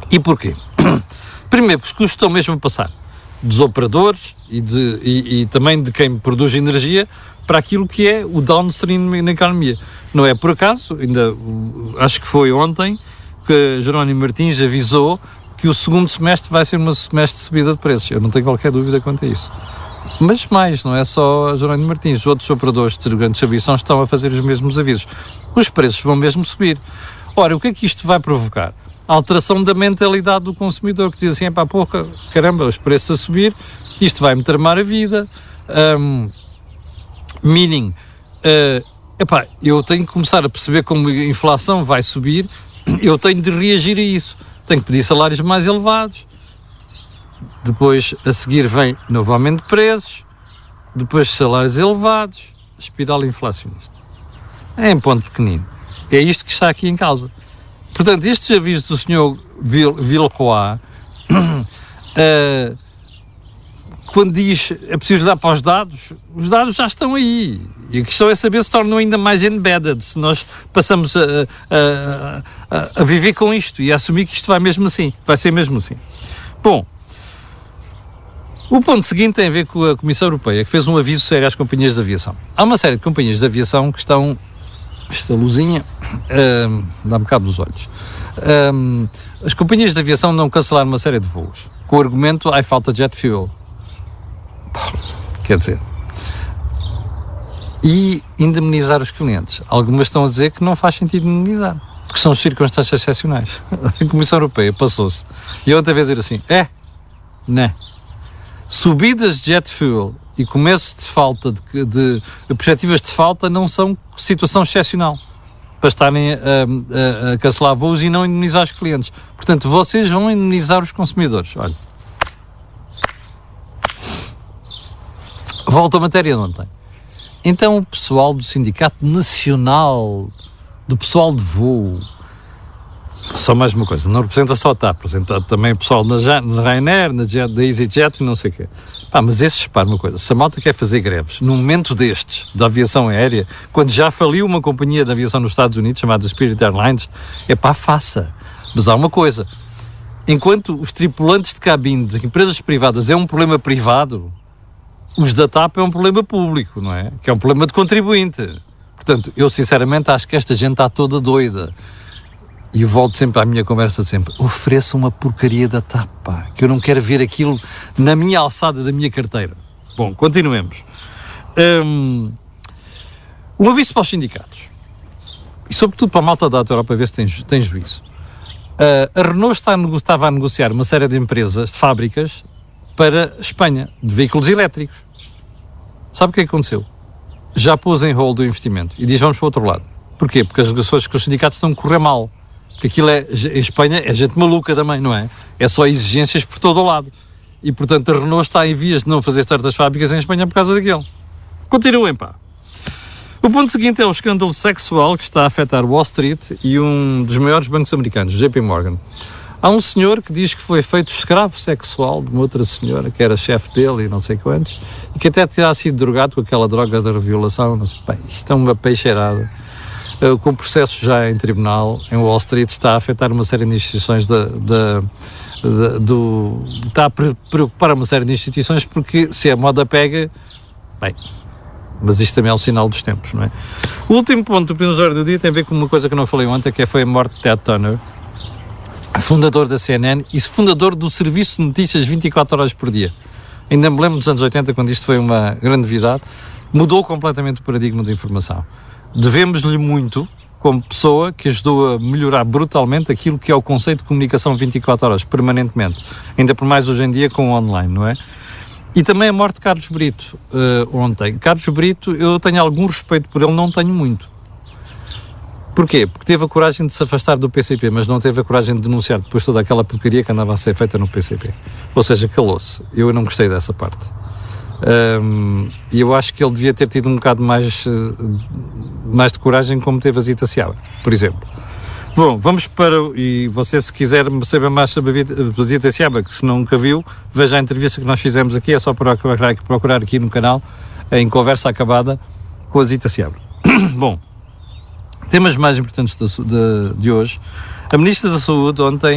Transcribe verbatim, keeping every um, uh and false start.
E porquê? Primeiro, porque os custos estão mesmo a passar dos operadores e, de, e, e também de quem produz energia para aquilo que é o downstream na economia. Não é por acaso, ainda acho que foi ontem, que Jerónimo Martins avisou que o segundo semestre vai ser um semestre de subida de preços. Eu não tenho qualquer dúvida quanto a isso. Mas mais, não é só Jerónimo Martins, outros operadores de grandes serviços estão a fazer os mesmos avisos. Os preços vão mesmo subir. Ora, o que é que isto vai provocar? A alteração da mentalidade do consumidor, que diz assim, pá, porra, caramba, os preços a subir, isto vai-me tramar a vida. Um, meaning, uh, epá, eu tenho que começar a perceber como a inflação vai subir, eu tenho de reagir a isso. Tenho que pedir salários mais elevados. Depois, a seguir, vem novo aumento de preços, depois salários elevados, espiral inflacionista. É em ponto pequenino. É isto que está aqui em causa. Portanto, estes avisos do senhor Villeroy, uh, quando diz é preciso dar para os dados, os dados já estão aí. E a questão é saber se tornam ainda mais embedded, se nós passamos a, a, a, a viver com isto e a assumir que isto vai mesmo assim, vai ser mesmo assim. Bom, o ponto seguinte tem a ver com a Comissão Europeia, que fez um aviso sério às companhias de aviação. Há uma série de companhias de aviação que estão, esta luzinha, uh, dá-me cabo dos olhos, uh, as companhias de aviação não cancelaram uma série de voos, com o argumento, ai, falta jet fuel. Quer dizer, e indemnizar os clientes. Algumas estão a dizer que não faz sentido indemnizar, porque são circunstâncias excepcionais. A Comissão Europeia passou-se. E outra vez dizer assim, é, né, subidas de jet fuel e começo de falta, de, de, de perspectivas de falta não são situação excepcional para estarem a, a, a cancelar voos e não indemnizar os clientes. Portanto, vocês vão indemnizar os consumidores. Olha, volta a matéria de ontem. Então o pessoal do Sindicato Nacional do Pessoal de Voo, só mais uma coisa, não representa só a TAP, representa também o pessoal na, na Ryanair, na, Jet, na EasyJet e não sei o quê. Pá, mas esses, repara uma coisa, se a malta quer fazer greves num momento destes, da aviação aérea, quando já faliu uma companhia de aviação nos Estados Unidos, chamada Spirit Airlines, é pá, faça. Mas há uma coisa, enquanto os tripulantes de cabine de empresas privadas é um problema privado, os da TAP é um problema público, não é? Que é um problema de contribuinte. Portanto, eu sinceramente acho que esta gente está toda doida. E eu volto sempre à minha conversa sempre. Ofereça uma porcaria da TAP, pá, que eu não quero ver aquilo na minha alçada da minha carteira. Bom, continuemos. Um, um aviso para os sindicatos. E sobretudo para a malta da Europa, para ver se tem, tem juízo. Uh, a Renault está a, estava a negociar uma série de empresas, de fábricas, para Espanha, de veículos elétricos. Sabe o que aconteceu? Já pôs em hold o investimento e diz vamos para o outro lado. Porquê? Porque as negociações com os sindicatos estão a correr mal. Porque aquilo é, em Espanha, é gente maluca também, não é? É só exigências por todo o lado. E, portanto, a Renault está em vias de não fazer certas fábricas em Espanha por causa daquilo. Continuem, pá. O ponto seguinte é o escândalo sexual que está a afetar Wall Street e um dos maiores bancos americanos, J P Morgan. Há um senhor que diz que foi feito escravo sexual de uma outra senhora, que era chefe dele e não sei quantos, e que até tinha sido drogado com aquela droga da reviolação. Não sei, bem, isto é uma peixeirada. Uh, com o processo já em tribunal, em Wall Street, está a afetar uma série de instituições da, da, da, do... está a preocupar uma série de instituições, porque se a moda pega, bem, mas isto também é um sinal dos tempos, não é? O último ponto do episódio do dia tem a ver com uma coisa que eu não falei ontem, que foi a morte de Ted Turner, fundador da C N N e fundador do serviço de notícias vinte e quatro horas por dia. Ainda me lembro dos anos oitenta, quando isto foi uma grande novidade, mudou completamente o paradigma da informação. Devemos-lhe muito, como pessoa que ajudou a melhorar brutalmente aquilo que é o conceito de comunicação vinte e quatro horas, permanentemente. Ainda por mais hoje em dia com o online, não é? E também a morte de Carlos Brito, uh, ontem. Carlos Brito, eu tenho algum respeito por ele, não tenho muito. Porquê? Porque teve a coragem de se afastar do P C P, mas não teve a coragem de denunciar depois toda aquela porcaria que andava a ser feita no P C P. Ou seja, calou-se. Eu não gostei dessa parte. Um, e eu acho que ele devia ter tido um bocado mais, uh, mais de coragem, como teve a Zita Seabra, por exemplo. Bom, vamos para... E você, se quiser saber mais sobre a Zita Seabra, que se nunca viu, veja a entrevista que nós fizemos aqui, é só procurar, procurar aqui no canal, em Conversa Acabada, com a Zita Seabra. Bom, temas mais importantes de, de, de hoje. A Ministra da Saúde ontem